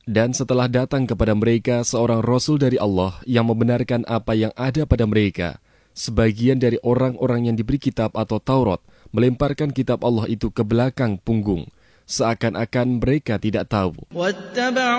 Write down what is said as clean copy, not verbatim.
Dan setelah datang kepada mereka seorang Rasul dari Allah yang membenarkan apa yang ada pada mereka, sebagian dari orang-orang yang diberi kitab atau Taurat melemparkan kitab Allah itu ke belakang punggung, seakan-akan mereka tidak tahu.